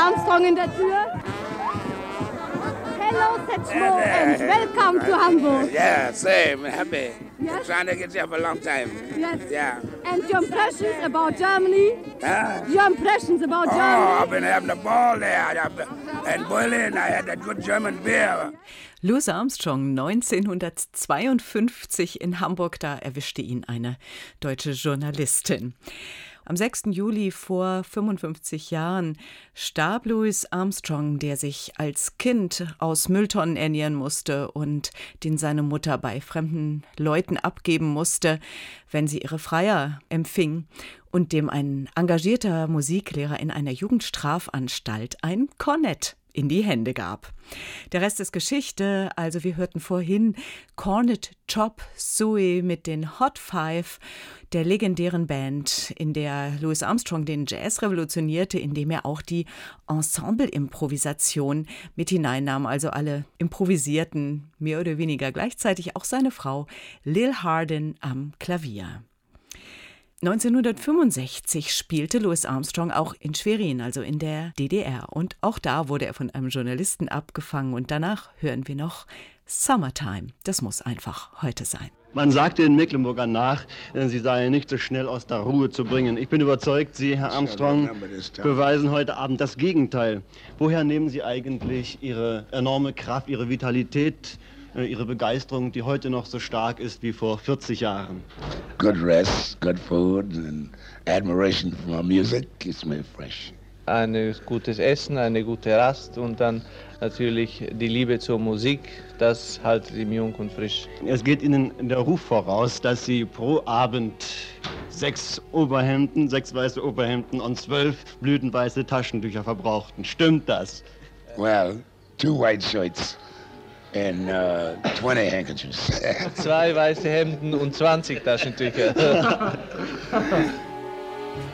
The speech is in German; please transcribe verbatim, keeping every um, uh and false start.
Armstrong in der Tür. Hello, Setchmo, and welcome to Hamburg. Yeah, same, happy. Yes? Trying to get here for a long time. Yes. Yeah. And your impressions about Germany? Huh? Your impressions about Oh, Germany? I've been having a ball there. In Berlin, I had that good German beer. Louis Armstrong neunzehnhundertzweiundfünfzig in Hamburg, da erwischte ihn eine deutsche Journalistin. Am sechsten Juli vor fünfundfünfzig Jahren starb Louis Armstrong, der sich als Kind aus Mülltonnen ernähren musste und den seine Mutter bei fremden Leuten abgeben musste, wenn sie ihre Freier empfing, und dem ein engagierter Musiklehrer in einer Jugendstrafanstalt ein Kornett in die Hände gab. Der Rest ist Geschichte, also wir hörten vorhin Cornet Chop Suey mit den Hot Five, der legendären Band, in der Louis Armstrong den Jazz revolutionierte, indem er auch die Ensemble-Improvisation mit hineinnahm, also alle improvisierten, mehr oder weniger gleichzeitig, auch seine Frau Lil Hardin am Klavier. neunzehnhundertfünfundsechzig spielte Louis Armstrong auch in Schwerin, also in der D D R. Und auch da wurde er von einem Journalisten abgefangen. Und danach hören wir noch Summertime. Das muss einfach heute sein. Man sagte den Mecklenburgern nach, sie seien nicht so schnell aus der Ruhe zu bringen. Ich bin überzeugt, Sie, Herr Armstrong, beweisen heute Abend das Gegenteil. Woher nehmen Sie eigentlich Ihre enorme Kraft, Ihre Vitalität, Ihre Begeisterung, die heute noch so stark ist wie vor vierzig Jahren? Good rest, good food and admiration for music keeps me fresh. Ein gutes Essen, eine gute Rast und dann natürlich die Liebe zur Musik, das hält ihn jung und frisch. Es geht Ihnen der Ruf voraus, dass Sie pro Abend sechs Oberhemden, sechs weiße Oberhemden und zwölf blütenweiße Taschentücher verbrauchten. Stimmt das? Well, two white shirts and uh, twenty handkerchiefs. Zwei weiße Hemden und zwanzig Taschentücher.